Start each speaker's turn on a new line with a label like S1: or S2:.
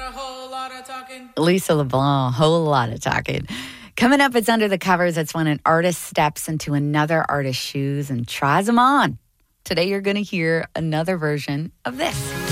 S1: Lisa LeBlanc, whole lot of talking. Coming up, it's Under the Covers. It's when an artist steps into another artist's shoes and tries them on. Today, you're going to hear another version of this.